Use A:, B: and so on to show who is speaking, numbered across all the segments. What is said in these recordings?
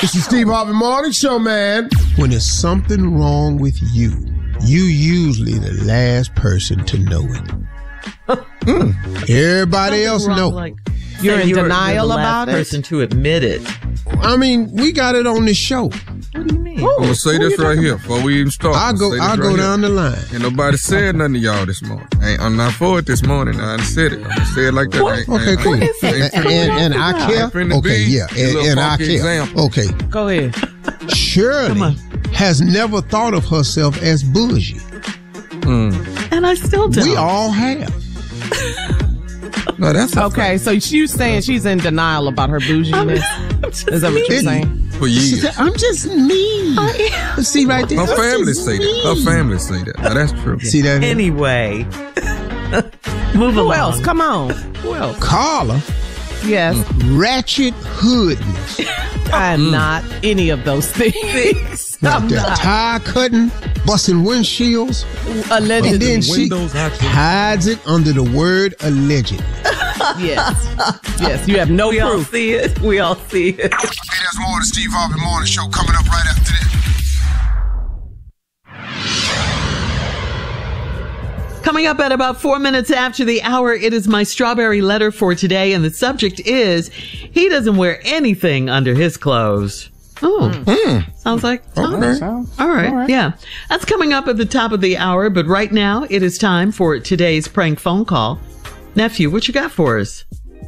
A: It's the Steve Harvey Morning Show, man. When there's something wrong with you, you usually the last person to know it. Everybody else know.
B: Like
C: you're in denial about it?
B: Person to admit it.
A: I mean, we got it on the show.
B: What do you mean?
D: I'm gonna say this right here before we even start.
A: I'll go down the line.
D: Ain't nobody said nothing to y'all this morning. I'm not for it this morning. I ain't said it. I'm gonna say it like that.
A: Okay, cool. And I care. Okay, yeah. And I care.
D: Example.
A: Okay.
C: Go ahead.
A: Shirley has never thought of herself as bougie.
B: And I still don't.
A: We all have.
D: No, that's
C: okay. So she's saying she's in denial about her bouginess. Is that what you're saying?
D: For years.
A: Said, I'm just me. See right there.
D: Her family say that. Her family say that. Now that's true.
A: See that?
B: Anyway. Move along.
C: Who else? Come on. Who else?
A: Carla.
C: Yes.
A: Ratchet hoodness.
C: I'm not any of those things.
A: I'm not. Tire cutting, busting windshields.
C: Allegedly.
A: And then she hides it under the word allegedly.
C: Yes, you have no proof.
B: We all see it. We all see it.
A: Hey, there's more of the Steve Harvey Morning Show coming up right after this.
B: Coming up at about 4 minutes after the hour, it is my strawberry letter for today, and the subject is, he doesn't wear anything under his clothes. Oh, sounds like
A: okay.
B: All right, yeah. That's coming up at the top of the hour, but right now it is time for today's prank phone call. Nephew, what you got for us?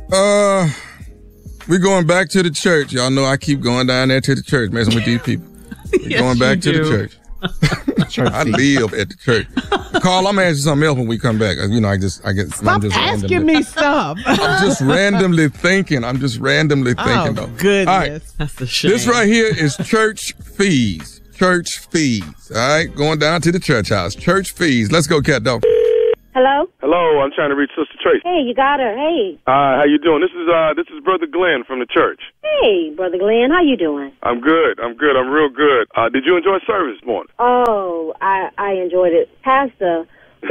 D: We're going back to the church. Y'all know I keep going down there to the church, messing with these people. We're going back to the church. I live at the church. Carl, I'm asking something else when we come back. You know, I get.
C: Stop asking me stuff.
D: I'm just randomly thinking. Though.
C: Goodness.
D: All right.
B: That's the shame.
D: This right here is church fees. Church fees. All right, going down to the church house. Church fees. Let's go, Cat Dog.
E: Hello?
F: Hello, I'm trying to reach Sister Tracy.
E: Hey, you got her. Hey.
F: How you doing? This is Brother Glenn from the church.
E: Hey, Brother Glenn, how you doing?
F: I'm good. I'm real good. Did you enjoy service this morning?
E: Oh, I enjoyed it. Pastor,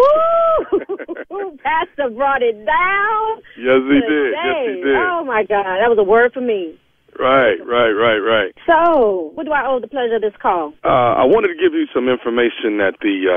E: woo! Pastor brought it down.
F: Yes, he did.
E: Oh, my God. That was a word for me.
F: Right.
E: So, what do I owe the pleasure of this call?
F: I wanted to give you some information that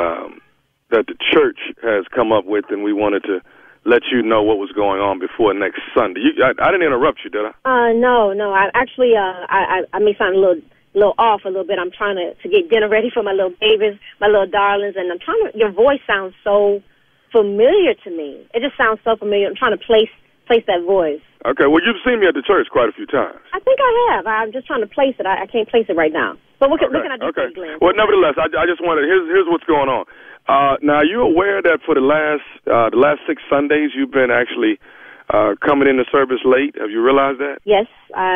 F: the church has come up with, and we wanted to let you know what was going on before next Sunday. I didn't interrupt you, did I?
E: No. I actually, I may sound a little off a little bit. I'm trying to get dinner ready for my little babies, my little darlings, and your voice sounds so familiar to me. It just sounds so familiar. I'm trying to place that voice.
F: Okay, well, you've seen me at the church quite a few times.
E: I think I have. I'm just trying to place it. I can't place it right now. But what can I do for you, Glenn?
F: Well, nevertheless, I just wanted, here's what's going on. Now, are you aware that for the last 6 Sundays you've been actually coming into service late? Have you realized that?
E: Yes,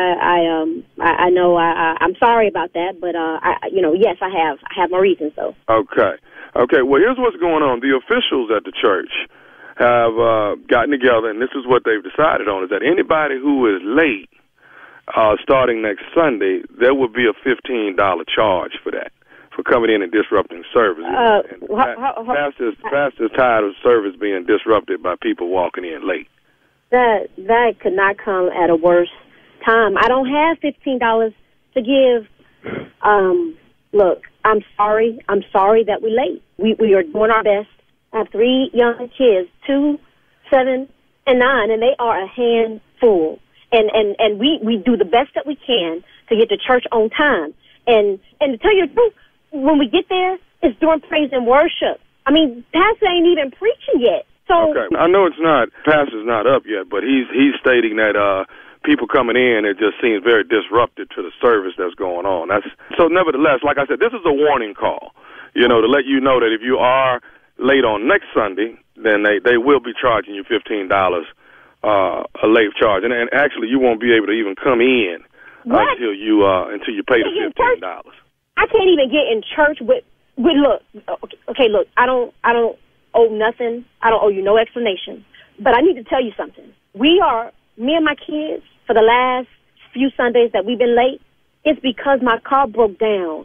E: I know. I'm sorry about that, but yes, I have. I have my reasons, though.
F: Okay. Well, here's what's going on. The officials at the church have gotten together, and this is what they've decided on: is that anybody who is late, starting next Sunday, there will be a $15 charge for that, for coming in and disrupting service. Pastor's tired of service being disrupted by people walking in late.
E: That could not come at a worse time. I don't have $15 to give. Look, I'm sorry. I'm sorry that we're late. We are doing our best. I have 3 young kids, 2, 7, and 9, and they are a handful. And we do the best that we can to get to church on time. And to tell you the truth, when we get there, it's during praise and worship. I mean, Pastor ain't even preaching yet. So
F: okay, I know Pastor's not up yet, but he's stating that people coming in, it just seems very disruptive to the service that's going on. So nevertheless, like I said, this is a warning call, to let you know that if you are late on next Sunday, then they will be charging you $15 a late charge, and actually you won't be able to even come in until you pay the $15.
E: I can't even get in church with look. Okay, look, I don't owe nothing. I don't owe you no explanation. But I need to tell you something. Me and my kids, for the last few Sundays that we've been late, it's because my car broke down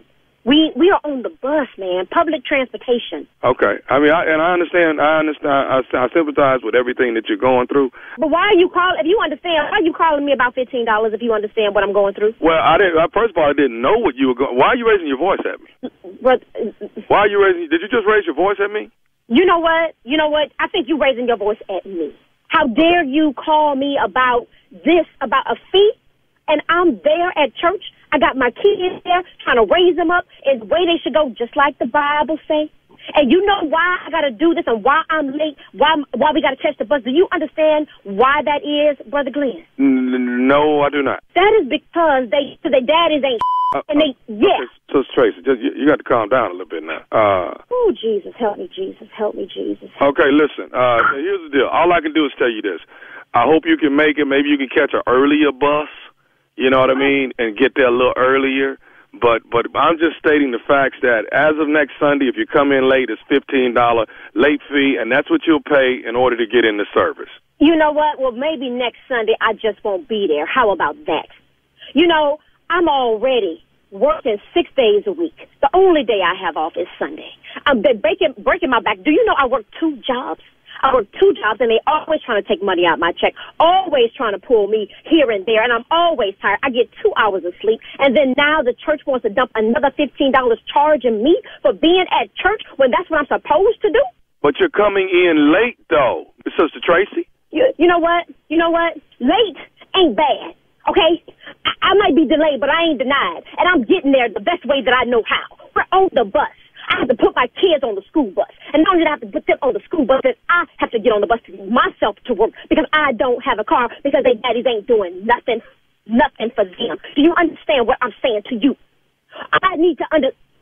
E: We are on the bus, man. Public transportation.
F: Okay. I mean, I understand. I sympathize with everything that you're going through.
E: But why are you calling? If you understand, why are you calling me about $15? If you understand what I'm going through.
F: Well, I didn't. First of all, I didn't know what you were going. Why are you raising your voice at me?
E: But
F: why are you raising? Did you just raise your voice at me?
E: You know what? I think you're raising your voice at me. How dare you call me about this, about a fee? And I'm there at church. I got my kids there trying to raise them up in the way they should go, just like the Bible say. And you know why I got to do this and why I'm late, why we got to catch the bus. Do you understand why that is, Brother Glenn?
F: No, I do not.
E: That is because their daddies ain't and they, yeah.
F: Okay, so Tracy, you got to calm down a little bit now.
E: Oh, Jesus, help me, Jesus, help me, Jesus.
F: Okay, listen, here's the deal. All I can do is tell you this. I hope you can make it. Maybe you can catch an earlier bus. You know what I mean? And get there a little earlier. But I'm just stating the facts that as of next Sunday, if you come in late, it's $15 late fee, and that's what you'll pay in order to get in the service.
E: You know what? Well, maybe next Sunday I just won't be there. How about that? You know, I'm already working 6 days a week. The only day I have off is Sunday. I'm breaking my back. Do you know I work 2 jobs? I work 2 jobs, and they always trying to take money out of my check, always trying to pull me here and there, and I'm always tired. I get 2 hours of sleep, and then now the church wants to dump another $15 charging me for being at church when that's what I'm supposed to do.
F: But you're coming in late, though, Sister Tracy.
E: You know what? Late ain't bad, okay? I might be delayed, but I ain't denied, and I'm getting there the best way that I know how. We're on the bus. I have to put my kids on the school bus. And not only do I have to put them on the school bus, then I have to get on the bus to get myself to work because I don't have a car because their daddies ain't doing nothing for them. Do you understand what I'm saying to you? I need to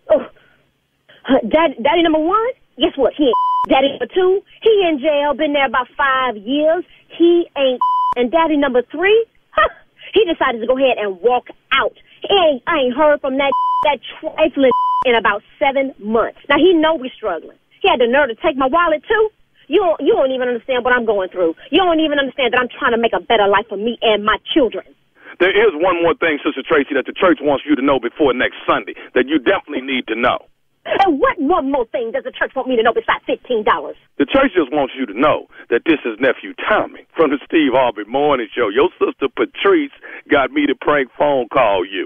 E: Daddy number 1, guess what? He ain't. Daddy number 2, he in jail, been there about 5 years. He ain't. And daddy number 3, he decided to go ahead and walk out. I ain't heard from that trifling in about 7 months. Now, he know we're struggling. He had the nerve to take my wallet, too. You don't even understand what I'm going through. You don't even understand that I'm trying to make a better life for me and my children.
F: There is one more thing, Sister Tracy, that the church wants you to know before next Sunday, that you definitely need to know.
E: And what one more thing does the church want me to know besides $15?
F: The church just wants you to know that this is Nephew Tommy from the Steve Harvey Morning Show. Your sister Patrice got me to prank phone call you.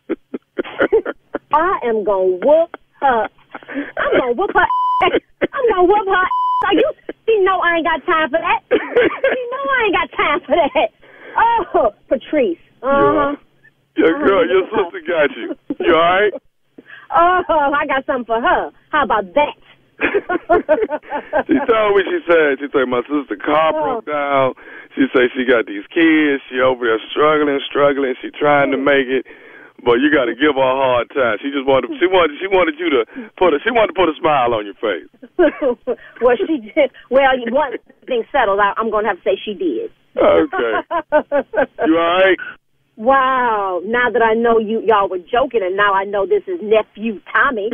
E: I am going to whoop her. I'm going to whoop her. I'm going to whoop her. You know I ain't got time for that. You know I ain't got time for that. Oh, Patrice.
F: Yeah, girl, your sister got you. You all right?
E: Oh, I got something for her. How about that?
F: She told me, she said, my sister's car broke down. She said she got these kids. She over there struggling. She trying to make it. But you got to give her a hard time. She wanted you to put a smile on your face.
E: Well, she did. Well, one thing settled, I'm going to have to say she did.
F: Okay. You all right?
E: Wow. Now that I know y'all were joking, and now I know this is Nephew Tommy.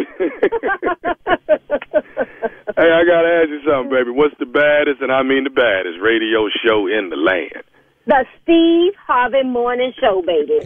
F: Hey, I got to ask you something, baby. What's the baddest, and I mean the baddest, radio show in the land?
E: The Steve Harvey Morning Show, baby.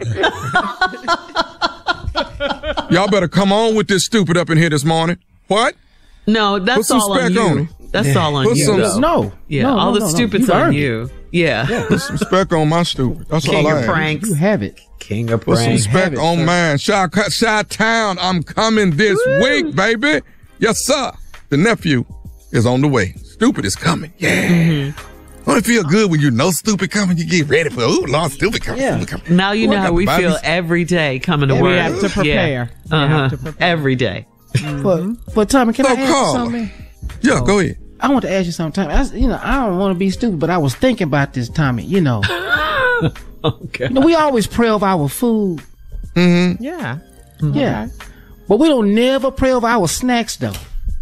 D: Y'all better come on with this stupid up in here this morning. What?
B: No, that's all on you. That's all on you.
C: No.
B: Yeah, all the stupid's on you. Yeah.
D: Put some respect on my stupid. That's all I
B: King
D: have.
B: of pranks.
C: You have it.
B: King of
D: Put
B: pranks.
D: some respect on mine. Chi-Town, I'm coming this week, baby. Yes, sir. The nephew is on the way. Stupid is coming. Yeah. Mm-hmm. Don't it feel good when you know stupid coming? You get ready for, Lord, stupid coming. Yeah. Stupid coming.
B: Now you know how we feel every day coming to work.
C: We have to prepare.
B: Yeah. Every day.
C: But Tommy, can I ask you something?
D: Yeah, go ahead.
C: I want to ask you something, Tommy. I don't want to be stupid, but I was thinking about this, Tommy.
B: Okay.
C: We always pray over our food.
D: Mm-hmm.
C: Yeah. Mm-hmm. Yeah. But we don't never pray over our snacks, though.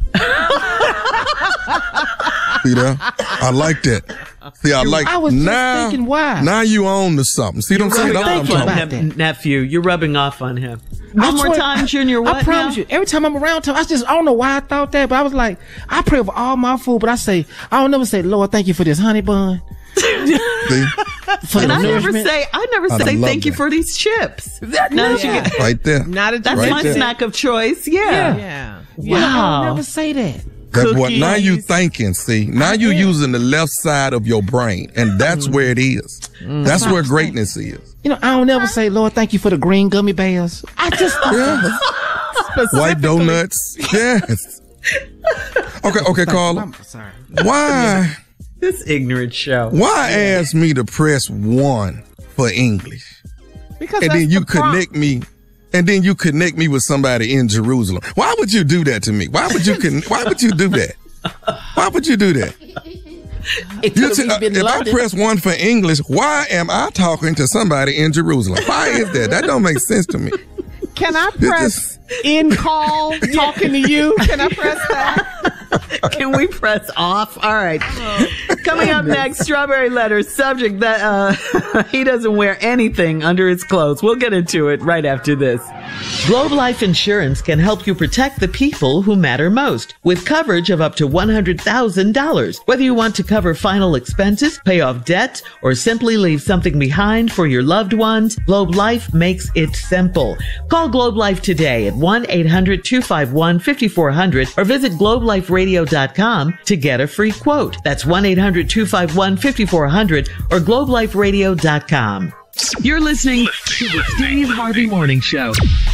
D: See that? I like that. See, I was
C: just thinking, why?
D: Now you own to something. See what I'm saying?
B: That's what I'm talking about. Nephew, you're rubbing off on him. One more time, Junior. What?
C: I promise you. Every time I'm around Tom, I don't know why I thought that, but I was like, I pray over all my food, but I don't never say, Lord, thank you for this honey bun.
D: See?
B: And I never say
D: love
B: thank you
D: that.
B: for these chips.
C: Now
B: that you get,
D: Right there.
C: Not a
B: that's
D: Right
B: my
D: there.
B: snack of choice. Yeah.
C: Yeah.
B: Wow.
C: I'll never say that.
D: That boy, now you
B: Cookies.
D: thinking, see. Now you using the left side of your brain, and that's where it is. That's where greatness is.
G: You know, I don't ever say, Lord, thank you for the green gummy bears. I just
D: White donuts. Yes. Okay, Carla.
G: I'm sorry.
D: Why
B: This ignorant show.
D: ask me to press 1 for English?
C: Because
D: And
C: that's
D: then you
C: the prompt.
D: connect me with somebody in Jerusalem. Why would you do that to me? Why would you do that? Why would you do that?
G: It
D: You
G: could have been
D: if I
G: loaded.
D: press 1 for English, why am I talking to somebody in Jerusalem? Why is that? That don't make sense to me.
C: Can I press in call talking to you? Can I press that?
B: Can we press off? All right. Coming up next, Strawberry Letter, subject that he doesn't wear anything under his clothes. We'll get into it right after this. Globe Life Insurance can help you protect the people who matter most with coverage of up to $100,000. Whether you want to cover final expenses, pay off debt, or simply leave something behind for your loved ones, Globe Life makes it simple. Call Globe Life today at 1-800-251-5400 or visit globeliferadio.com to get a free quote. That's 1-800-251-5400 or globeliferadio.com. You're listening to the Steve Harvey Morning Show.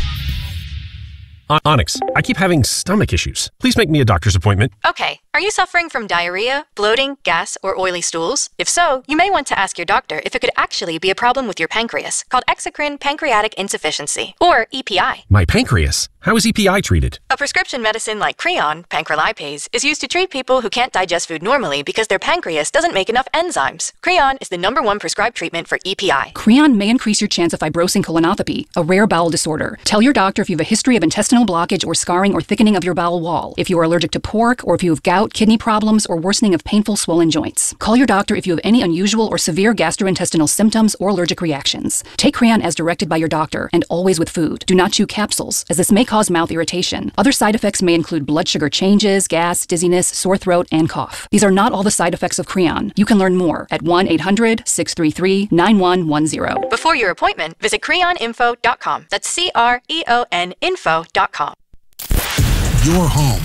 H: Onyx, I keep having stomach issues. Please make me a doctor's appointment.
I: Okay, are you suffering from diarrhea, bloating, gas, or oily stools? If so, you may want to ask your doctor if it could actually be a problem with your pancreas, called exocrine pancreatic insufficiency, or EPI.
H: My pancreas. How is EPI treated?
I: A prescription medicine like Creon, pancrelipase, is used to treat people who can't digest food normally because their pancreas doesn't make enough enzymes. Creon is the #1 prescribed treatment for EPI.
J: Creon may increase your chance of fibrosing colonopathy, a rare bowel disorder. Tell your doctor if you have a history of intestinal blockage or scarring or thickening of your bowel wall, if you are allergic to pork, or if you have gout, kidney problems, or worsening of painful swollen joints. Call your doctor if you have any unusual or severe gastrointestinal symptoms or allergic reactions. Take Creon as directed by your doctor, and always with food. Do not chew capsules, as this may cause mouth irritation. Other side effects may include blood sugar changes, gas, dizziness, sore throat, and cough. These are not all the side effects of Creon. You can learn more at 1-800-633-9110.
I: Before your appointment, visit creoninfo.com. That's CREON info.com.
K: Your home